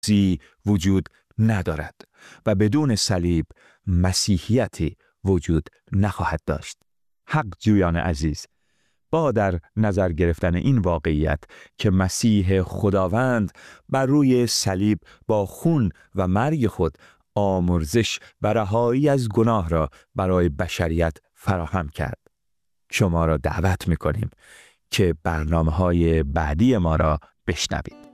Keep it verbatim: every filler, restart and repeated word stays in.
مسیح وجود ندارد و بدون صلیب مسیحیتی وجود نخواهد داشت. حق جویان عزیز، با در نظر گرفتن این واقعیت که مسیح خداوند بر روی صلیب با خون و مرگ خود آمرزش و رهایی از گناه را برای بشریت فراهم کرد، شما را دعوت می‌کنیم که برنامه‌های بعدی ما را بشنوید.